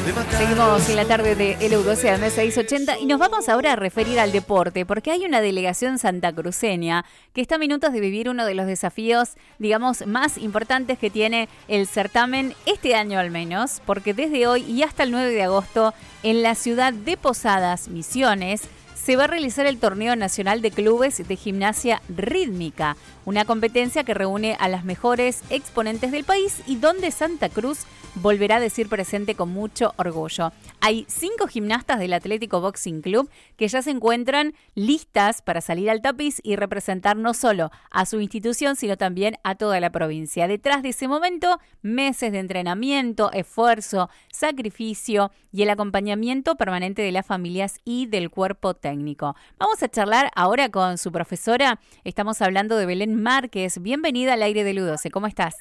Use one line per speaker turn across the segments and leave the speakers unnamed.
Seguimos en la tarde de LU12 AM 680 y nos vamos ahora a referir al deporte, porque hay una delegación santacruceña que está a minutos de vivir uno de los desafíos, digamos, más importantes que tiene el certamen este año al menos, porque desde hoy y hasta el 9 de agosto en la ciudad de Posadas, Misiones, se va a realizar el Torneo Nacional de Clubes de Gimnasia Rítmica, una competencia que reúne a las mejores exponentes del país y donde Santa Cruz volverá a decir presente con mucho orgullo. Hay 5 gimnastas del Atlético Boxing Club que ya se encuentran listas para salir al tapiz y representar no solo a su institución, sino también a toda la provincia. Detrás de ese momento, meses de entrenamiento, esfuerzo, sacrificio y el acompañamiento permanente de las familias y del cuerpo técnico. Vamos a charlar ahora con su profesora. Estamos hablando de Belén Márquez. Bienvenida al aire de LU12. ¿Cómo estás?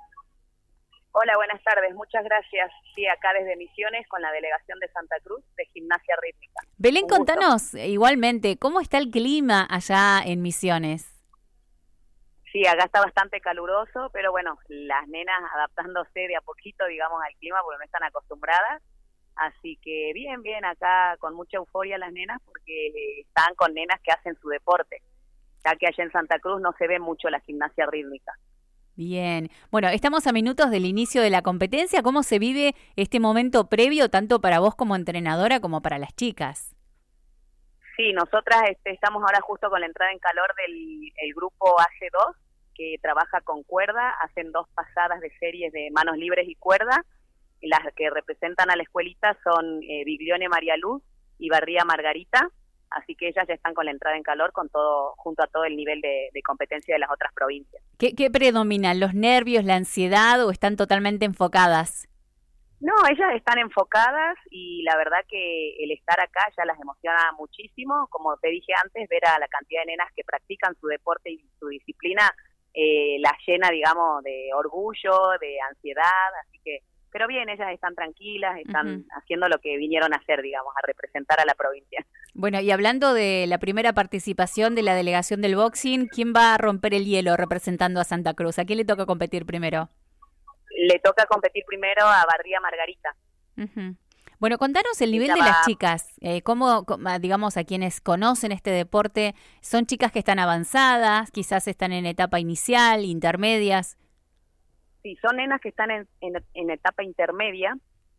Hola, buenas tardes. Muchas gracias. Sí, acá desde Misiones con la delegación de Santa Cruz de Gimnasia Rítmica.
Belén, contanos igualmente, ¿cómo está el clima allá en Misiones?
Sí, acá está bastante caluroso, pero bueno, las nenas adaptándose de a poquito, digamos, al clima porque no están acostumbradas. Así que bien, acá con mucha euforia las nenas porque están con nenas que hacen su deporte, ya que allá en Santa Cruz no se ve mucho la gimnasia rítmica.
Bien. Bueno, estamos a minutos del inicio de la competencia. ¿Cómo se vive este momento previo, tanto para vos como entrenadora como para las chicas?
Sí, nosotras estamos ahora justo con la entrada en calor del grupo AC2, que trabaja con cuerda, hacen 2 pasadas de series de manos libres y cuerda. Las que representan a la escuelita son Biglione María Luz y Barría Margarita. Así que ellas ya están con la entrada en calor con todo, junto a todo el nivel de competencia de las otras provincias.
¿Qué predominan? ¿Los nervios, la ansiedad o están totalmente enfocadas?
No, ellas están enfocadas y la verdad que el estar acá ya las emociona muchísimo. Como te dije antes, ver a la cantidad de nenas que practican su deporte y su disciplina las llena, digamos, de orgullo, de ansiedad, así que pero bien, ellas están tranquilas, están haciendo lo que vinieron a hacer, digamos, a representar a la provincia.
Bueno, y hablando de la primera participación de la delegación del boxing, ¿quién va a romper el hielo representando a Santa Cruz? ¿A quién le toca competir primero?
Le toca competir primero a Barría Margarita.
Bueno, contanos el nivel de las chicas. ¿Cómo, digamos, a quienes conocen este deporte, son chicas que están avanzadas, quizás están en etapa inicial, intermedias?
Sí, son nenas que están en etapa intermedia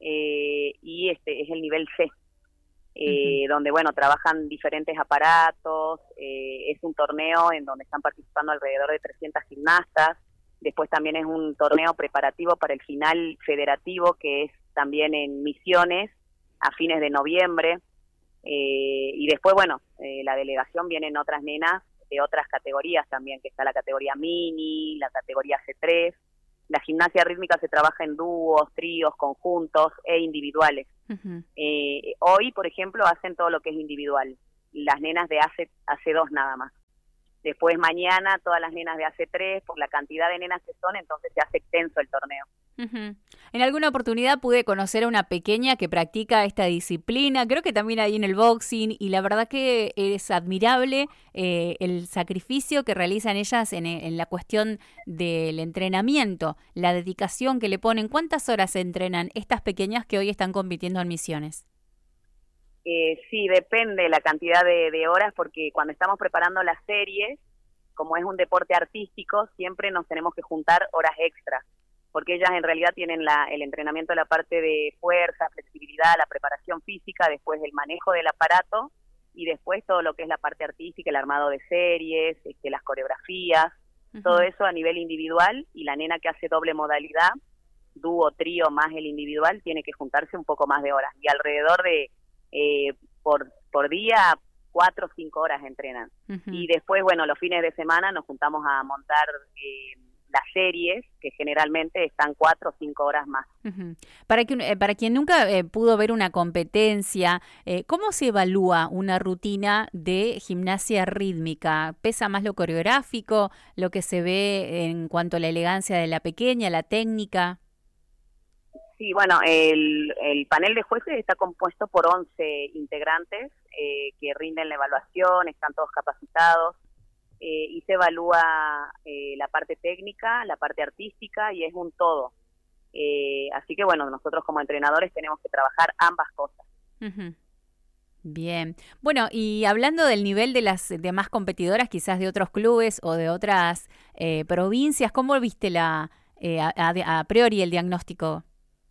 y este es el nivel C, donde, bueno, trabajan diferentes aparatos, es un torneo en donde están participando alrededor de 300 gimnastas, después también es un torneo preparativo para el final federativo que es también en Misiones a fines de noviembre, y después, bueno, la delegación vienen otras nenas de otras categorías también, que está la categoría mini, la categoría C3. La gimnasia rítmica se trabaja en dúos, tríos, conjuntos e individuales. Hoy, por ejemplo, hacen todo lo que es individual. Las nenas de AC2 nada más. Después mañana todas las nenas de AC3, por la cantidad de nenas que son, entonces se hace extenso el torneo.
En alguna oportunidad pude conocer a una pequeña que practica esta disciplina, creo que también ahí en el boxing, y la verdad que es admirable el sacrificio que realizan ellas en la cuestión del entrenamiento, la dedicación que le ponen. ¿Cuántas horas se entrenan estas pequeñas que hoy están compitiendo en Misiones?
Sí, depende la cantidad de horas, porque cuando estamos preparando las series, como es un deporte artístico, siempre nos tenemos que juntar horas extras, porque ellas en realidad tienen el entrenamiento de la parte de fuerza, flexibilidad, la preparación física, después el manejo del aparato y después todo lo que es la parte artística, el armado de series, las coreografías, todo eso a nivel individual, y la nena que hace doble modalidad, dúo, trío más el individual, tiene que juntarse un poco más de horas, y alrededor de por día 4 o 5 horas entrenan. Y después, bueno, los fines de semana nos juntamos a montar las series, que generalmente están 4 o 5 horas más.
Para quien nunca pudo ver una competencia, ¿cómo se evalúa una rutina de gimnasia rítmica? ¿Pesa más lo coreográfico, lo que se ve en cuanto a la elegancia de la pequeña, la técnica?
Sí, bueno, el panel de jueces está compuesto por 11 integrantes que rinden la evaluación, están todos capacitados, y se evalúa la parte técnica, la parte artística, y es un todo. Así que bueno, nosotros como entrenadores tenemos que trabajar ambas cosas.
Uh-huh. Bien. Bueno, y hablando del nivel de las demás competidoras, quizás de otros clubes o de otras provincias, ¿cómo viste a priori el diagnóstico?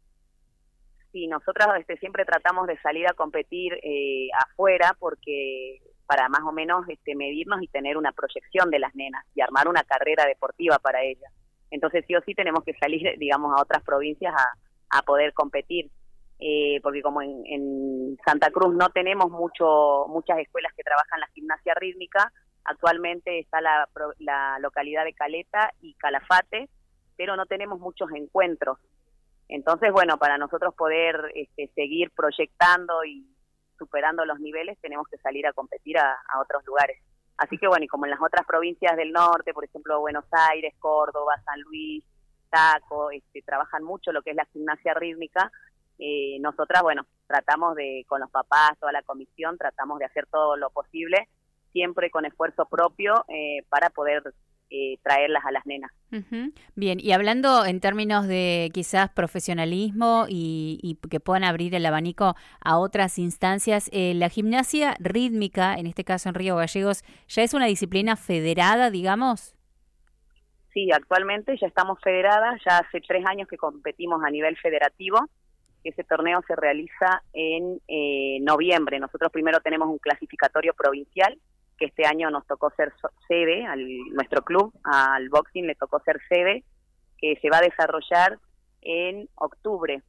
Sí, nosotros siempre tratamos de salir a competir afuera porque para más o menos medirnos y tener una proyección de las nenas y armar una carrera deportiva para ellas. Entonces sí o sí tenemos que salir, digamos, a otras provincias a poder competir, porque como en Santa Cruz no tenemos muchas escuelas que trabajan la gimnasia rítmica, actualmente está la localidad de Caleta y Calafate, pero no tenemos muchos encuentros. Entonces, bueno, para nosotros poder seguir proyectando y superando los niveles, tenemos que salir a competir a otros lugares. Así que bueno, y como en las otras provincias del norte, por ejemplo, Buenos Aires, Córdoba, San Luis, Chaco, trabajan mucho lo que es la gimnasia rítmica, nosotras, bueno, tratamos con los papás, toda la comisión, tratamos de hacer todo lo posible, siempre con esfuerzo propio, para poder traerlas a las nenas.
Uh-huh. Bien, y hablando en términos de quizás profesionalismo y que puedan abrir el abanico a otras instancias, la gimnasia rítmica, en este caso en Río Gallegos, ¿ya es una disciplina federada, digamos?
Sí, actualmente ya estamos federadas, ya hace 3 años que competimos a nivel federativo. Ese torneo se realiza en noviembre. Nosotros primero tenemos un clasificatorio provincial, que este año nos tocó ser sede, nuestro club, al boxing le tocó ser sede, que se va a desarrollar en octubre.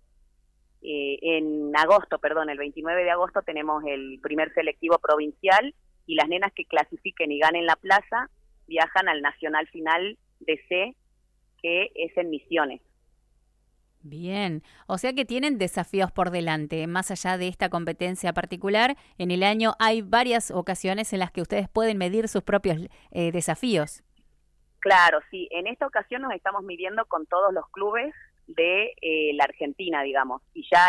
En agosto, el 29 de agosto tenemos el primer selectivo provincial y las nenas que clasifiquen y ganen la plaza viajan al nacional final de C, que es en Misiones.
Bien, o sea que tienen desafíos por delante, más allá de esta competencia particular. En el año hay varias ocasiones en las que ustedes pueden medir sus propios desafíos.
Claro, sí, en esta ocasión nos estamos midiendo con todos los clubes de la Argentina, digamos, y ya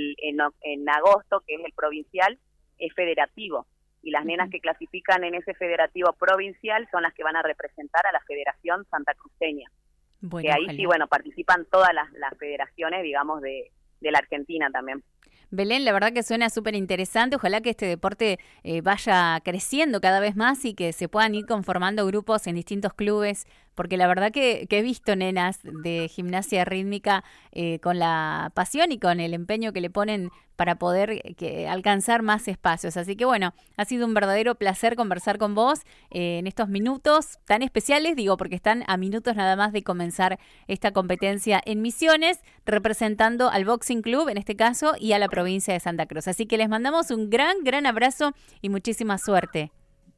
en agosto, que es el provincial, es federativo, y las nenas que clasifican en ese federativo provincial son las que van a representar a la Federación Santacruceña. Bueno, que ahí ojalá. Sí, bueno, participan todas las federaciones, digamos, de la Argentina también.
Belén, la verdad que suena súper interesante. Ojalá que este deporte vaya creciendo cada vez más y que se puedan ir conformando grupos en distintos clubes, porque la verdad que he visto nenas de gimnasia rítmica con la pasión y con el empeño que le ponen para poder alcanzar más espacios. Así que bueno, ha sido un verdadero placer conversar con vos en estos minutos tan especiales, digo, porque están a minutos nada más de comenzar esta competencia en Misiones, representando al Boxing Club en este caso y a la provincia de Santa Cruz. Así que les mandamos un gran abrazo y muchísima suerte.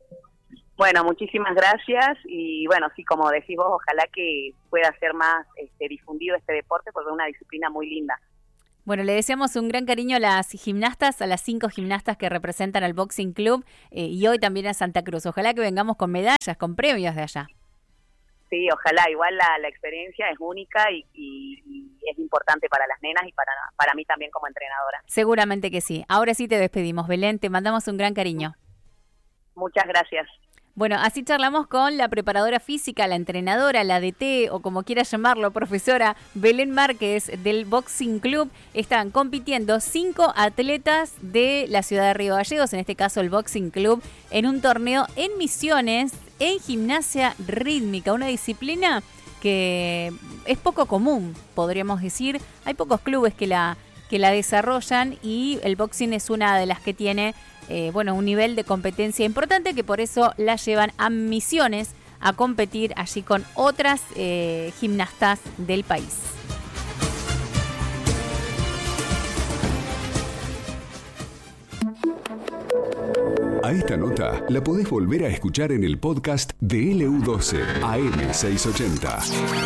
Bueno, muchísimas gracias y bueno, sí, como decís vos, ojalá que pueda ser más difundido este deporte porque es una disciplina muy linda.
Bueno, le deseamos un gran cariño a las gimnastas, a las 5 gimnastas que representan al Boxing Club y hoy también a Santa Cruz. Ojalá que vengamos con medallas, con premios de allá.
Sí, ojalá. Igual la experiencia es única y es importante para las nenas y para mí también como entrenadora.
Seguramente que sí. Ahora sí te despedimos, Belén. Te mandamos un gran cariño.
Muchas gracias.
Bueno, así charlamos con la preparadora física, la entrenadora, la DT o como quiera llamarlo, profesora Belén Márquez del Boxing Club. Están compitiendo 5 atletas de la ciudad de Río Gallegos, en este caso el Boxing Club, en un torneo en Misiones en gimnasia rítmica, una disciplina que es poco común, podríamos decir. Hay pocos clubes que la desarrollan y el boxing es una de las que tiene un nivel de competencia importante, que por eso la llevan a Misiones a competir allí con otras gimnastas del país.
A esta nota la podés volver a escuchar en el podcast de LU12 AM680.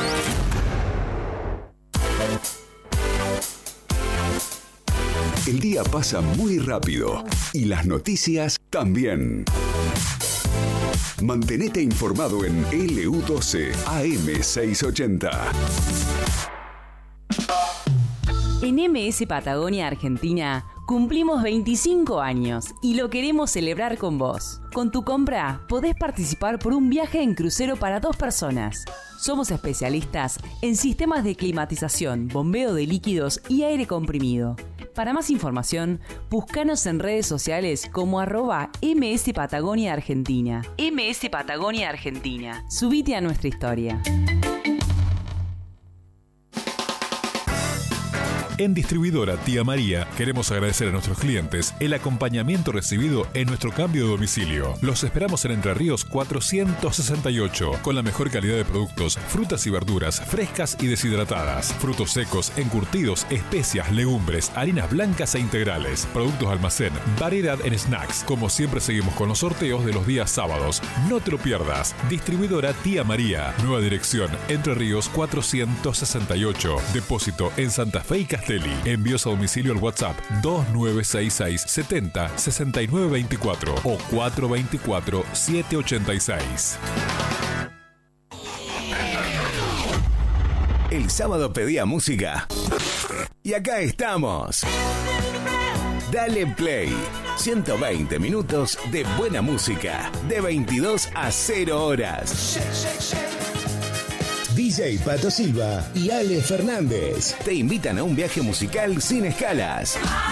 El día pasa muy rápido y las noticias también. Mantenete informado en LU12 AM680.
En MS Patagonia Argentina Cumplimos 25 años y lo queremos celebrar con vos. Con tu compra podés participar por un viaje en crucero para 2 personas. Somos especialistas en sistemas de climatización, bombeo de líquidos y aire comprimido. Para más información, búscanos en redes sociales como @MS Patagonia Argentina. MS Patagonia Argentina. Subite a nuestra historia.
En Distribuidora Tía María queremos agradecer a nuestros clientes el acompañamiento recibido en nuestro cambio de domicilio. Los esperamos en Entre Ríos 468 con la mejor calidad de productos, frutas y verduras frescas y deshidratadas, frutos secos, encurtidos, especias, legumbres, harinas blancas e integrales, productos de almacén, variedad en snacks. Como siempre seguimos con los sorteos de los días sábados. No te lo pierdas. Distribuidora Tía María. Nueva dirección Entre Ríos 468. Depósito en Santa Fe y Castelli. Envíos a domicilio al WhatsApp 2966 70 69 24 o 424 786.
El sábado pedía música y acá estamos. Dale Play. 120 minutos de buena música de 22 a 0 horas.
DJ Pato Silva y Ale Fernández
te invitan a un viaje musical sin escalas.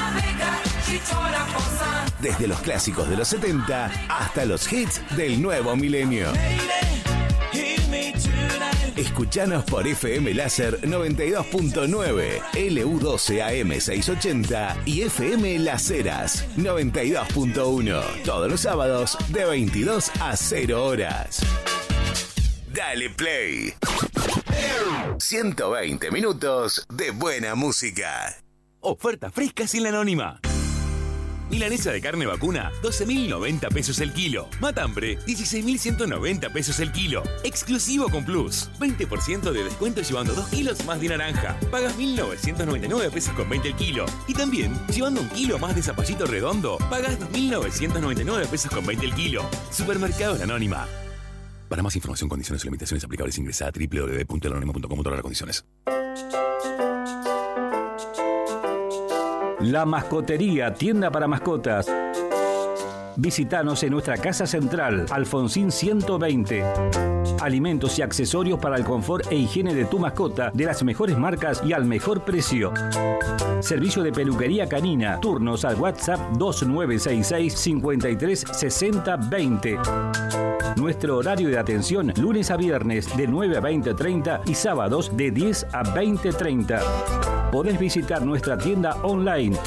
Desde los clásicos de los 70 hasta los hits del nuevo milenio. Escuchanos por FM Láser 92.9, LU12 AM 680 y FM Las Heras 92.1. Todos los sábados de 22 a 0 horas. Dale Play. 120 minutos de buena música.
Oferta fresca sin la anónima. Milanesa de carne vacuna, 12.090 pesos el kilo. Matambre, 16.190 pesos el kilo. Exclusivo con Plus. 20% de descuento llevando 2 kilos más de naranja. Pagas 1.999 pesos con 20 el kilo. Y también, llevando 1 kilo más de zapallito redondo, pagas 2.999 pesos con 20 el kilo. Supermercados La Anónima. Para más información, condiciones y limitaciones aplicables, ingresa a www.elanónima.com/condiciones.
La Mascotería, tienda para mascotas. Visítanos en nuestra casa central, Alfonsín 120. Alimentos y accesorios para el confort e higiene de tu mascota de las mejores marcas y al mejor precio. Servicio de peluquería canina. Turnos al WhatsApp 2966 53 60 20. Nuestro horario de atención lunes a viernes de 9 a 20:30 y sábados de 10 a 20:30. Podés visitar nuestra tienda online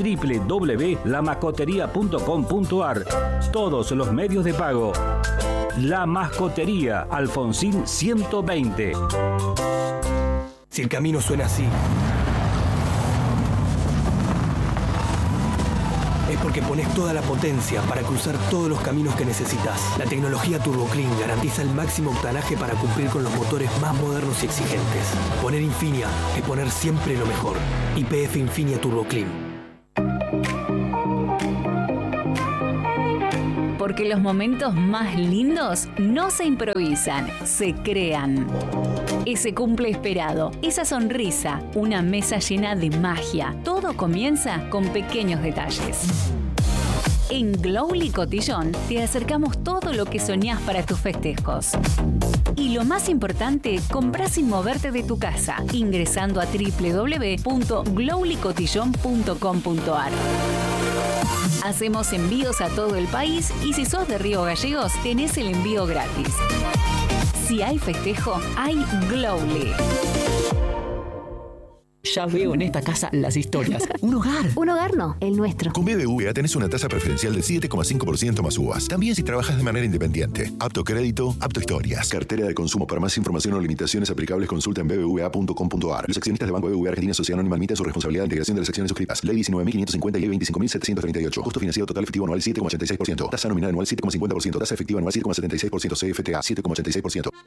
www.lamascoteria.com.ar. Todos los medios de pago. La Mascotería, Alfonsín 120.
Si el camino suena así, es porque pones toda la potencia para cruzar todos los caminos que necesitas. La tecnología TurboClean garantiza el máximo octanaje para cumplir con los motores más modernos y exigentes. Poner Infinia es poner siempre lo mejor. YPF Infinia TurboClean.
Porque los momentos más lindos no se improvisan, se crean. Ese cumple esperado, esa sonrisa, una mesa llena de magia. Todo comienza con pequeños detalles. En Glowly Cotillón te acercamos todo lo que soñás para tus festejos. Y lo más importante, comprás sin moverte de tu casa, ingresando a www.glowlycotillon.com.ar. Hacemos envíos a todo el país y si sos de Río Gallegos, tenés el envío gratis. Si hay festejo, hay Glowly.
Ya veo en esta casa las historias. Un hogar.
Un hogar no, el nuestro.
Con BBVA tenés una tasa preferencial del 7,5% más uvas. También si trabajas de manera independiente. Apto crédito, apto historias. Cartera de consumo. Para más información o limitaciones aplicables, consulta en bbva.com.ar. Los accionistas del Banco BBVA Argentina Sociedad Anónima admiten su responsabilidad de integración de las acciones suscritas. Ley 19.550 y Ley 25.738. Costo financiero total efectivo anual 7,86%. Tasa nominal anual 7,50%. Tasa efectiva anual 7,76%. CFTA 7,86%.